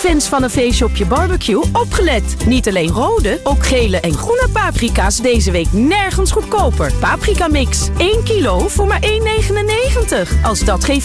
Fans van een feestje op je barbecue, opgelet. Niet alleen rode, ook gele en groene paprika's deze week nergens goedkoper. Paprika mix, 1 kilo voor maar €1,99. Als dat geen